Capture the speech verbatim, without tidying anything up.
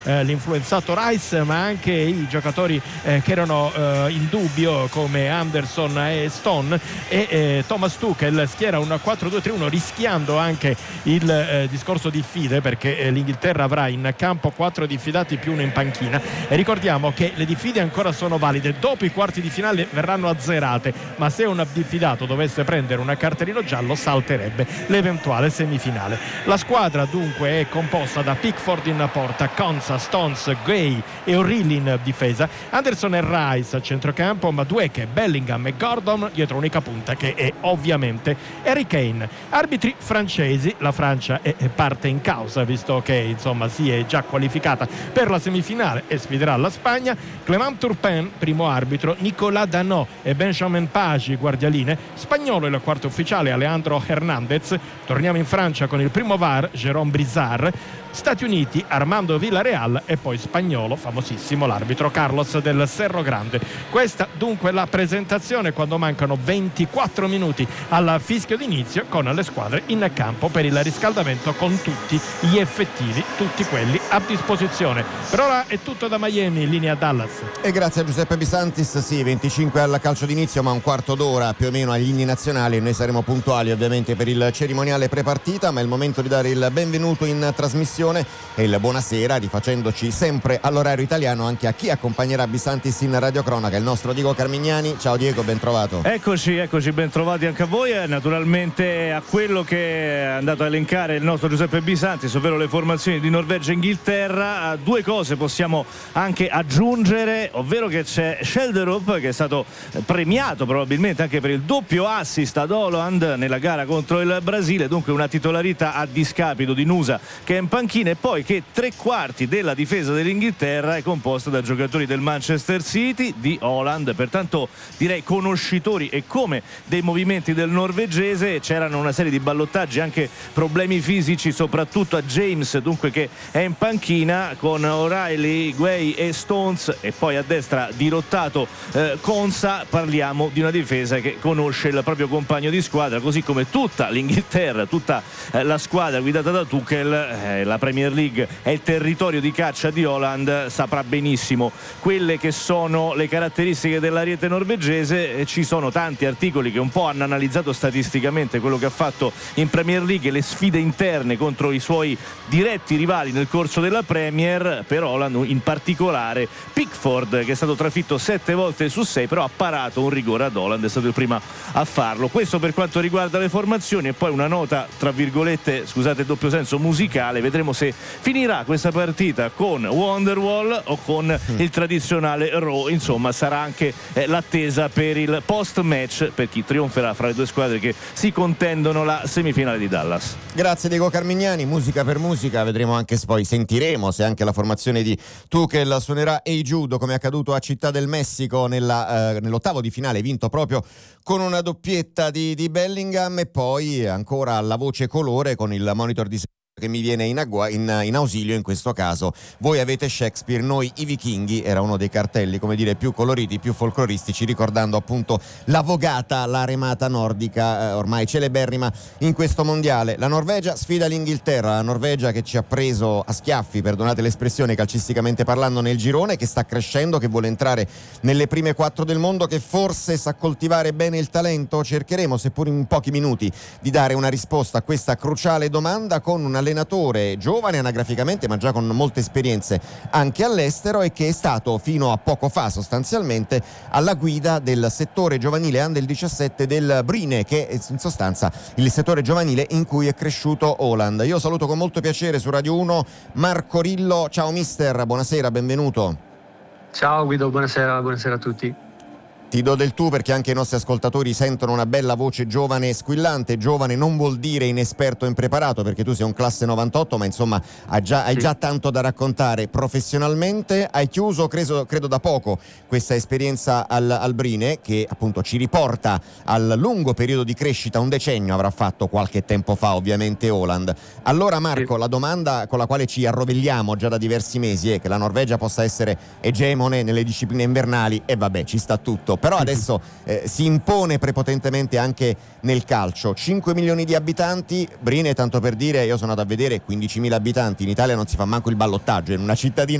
Eh, l'influenzato Rice, ma anche i giocatori eh, che erano eh, in dubbio come Anderson e Stone, e eh, Thomas Tuchel schiera un quattro due tre uno, rischiando anche il eh, discorso diffide, perché eh, l'Inghilterra avrà in campo quattro diffidati più uno in panchina, e ricordiamo che le diffide ancora sono valide, dopo i quarti di finale verranno azzerate, ma se un diffidato dovesse prendere un cartellino giallo salterebbe l'eventuale semifinale. La squadra dunque è composta da Pickford in porta, Konsa, Stones, Gay e O'Reilly in difesa, Anderson e Rice a centrocampo, Madueke, Bellingham e Gordon dietro unica punta, che è ovviamente Harry Kane. Arbitri francesi, la Francia è parte in causa visto che insomma si è già qualificata per la semifinale e sfiderà la Spagna. Clément Turpin primo arbitro, Nicolas Danot e Benjamin Page guardialine, spagnolo il quarto ufficiale Alejandro Hernandez. Torniamo in Francia con il primo V A R, Jérôme Brizard. Stati Uniti, Armando Villarreal, e poi spagnolo, famosissimo, l'arbitro Carlos del Cerro Grande. Questa dunque la presentazione quando mancano ventiquattro minuti al fischio d'inizio, con le squadre in campo per il riscaldamento con tutti gli effettivi, tutti quelli a disposizione. Per ora è tutto da Miami, in linea Dallas. E grazie a Giuseppe Bisantis. Sì, venticinque al calcio d'inizio, ma un quarto d'ora più o meno agli inni nazionali, e noi saremo puntuali ovviamente per il cerimoniale prepartita, ma è il momento di dare il benvenuto in trasmissione e il buonasera, rifacendoci sempre all'orario italiano anche a chi accompagnerà Bisantis in radiocronaca, il nostro Diego Carmignani. Ciao Diego, ben trovato. Eccoci, eccoci, ben trovati anche a voi, e naturalmente a quello che è andato a elencare il nostro Giuseppe Bisantis, ovvero le formazioni di Norvegia e Inghilterra. Due cose possiamo anche aggiungere, ovvero che c'è Schelderup, che è stato premiato probabilmente anche per il doppio assist ad Haaland nella gara contro il Brasile, dunque una titolarità a discapito di Nusa che è in panchina, e poi che tre quarti della difesa dell'Inghilterra è composta da giocatori del Manchester City, di Haaland, pertanto direi conoscitori e come dei movimenti del norvegese. C'erano una serie di ballottaggi, anche problemi fisici soprattutto a James, dunque, che è in panchina, con O'Reilly, Guay e Stones, e poi a destra dirottato eh, Konsa. Parliamo di una difesa che conosce il proprio compagno di squadra, così come tutta l'Inghilterra, tutta eh, la squadra guidata da Tuchel. eh, la Premier League è il territorio di caccia di Haaland, saprà benissimo quelle che sono le caratteristiche dell'ariete norvegese. E ci sono tanti articoli che un po' hanno analizzato statisticamente quello che ha fatto in Premier League e le sfide interne contro i suoi diretti rivali nel corso della Premier. Per Haaland in particolare Pickford, che è stato trafitto sette volte su sei, però ha parato un rigore ad Haaland, è stato il primo a farlo. Questo per quanto riguarda le formazioni, e poi una nota tra virgolette, scusate il doppio senso, musicale. Vedremo se finirà questa partita con Wonderwall o con mm. il tradizionale Raw. Insomma, sarà anche eh, l'attesa per il post match per chi trionferà fra le due squadre che si contendono la semifinale di Dallas. Grazie Diego Carmignani. Musica per musica, vedremo anche, poi sentiremo se anche la formazione di Tuchel suonerà Hey Jude, come è accaduto a Città del Messico nella, eh, nell'ottavo di finale, vinto proprio con una doppietta di, di Bellingham. E poi ancora la voce colore con il monitor di che mi viene in, agua, in, in ausilio in questo caso. Voi avete Shakespeare, noi i vichinghi. Era uno dei cartelli, come dire, più coloriti, più folcloristici, ricordando appunto la vogata, la remata nordica eh, ormai celeberrima in questo mondiale. La Norvegia sfida l'Inghilterra, la Norvegia che ci ha preso a schiaffi, perdonate l'espressione, calcisticamente parlando, nel girone, che sta crescendo, che vuole entrare nelle prime quattro del mondo, che forse sa coltivare bene il talento. Cercheremo, seppur in pochi minuti, di dare una risposta a questa cruciale domanda con un allenatore giovane anagraficamente, ma già con molte esperienze anche all'estero, e che è stato fino a poco fa sostanzialmente alla guida del settore giovanile under diciassette del Bryne, che è in sostanza il settore giovanile in cui è cresciuto Haaland. Io saluto con molto piacere su Radio uno Marco Rillo. Ciao mister, buonasera, benvenuto. Ciao Guido, buonasera, buonasera a tutti. Ti do del tu perché anche i nostri ascoltatori sentono una bella voce giovane e squillante. Giovane non vuol dire inesperto e impreparato, perché tu sei un classe novantotto, ma insomma hai già, hai già tanto da raccontare. Professionalmente hai chiuso, credo, credo da poco, questa esperienza al, al Bryne, che appunto ci riporta al lungo periodo di crescita, un decennio avrà fatto qualche tempo fa ovviamente Haaland. Allora Marco, sì. La domanda con la quale ci arrovelliamo già da diversi mesi è che la Norvegia possa essere egemone nelle discipline invernali, e vabbè, ci sta tutto. però adesso eh, si impone prepotentemente anche nel calcio. cinque milioni di abitanti, Brine, tanto per dire, io sono andato a vedere quindicimila abitanti, in Italia non si fa manco il ballottaggio, in una cittadina